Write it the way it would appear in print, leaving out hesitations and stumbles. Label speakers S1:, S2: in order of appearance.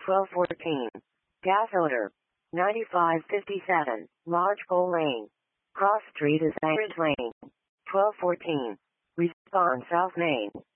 S1: 1214. Gas odor. 9557. Lodgepole Lane. Cross Street is Anchorage Lane. 1214. Respond South Main.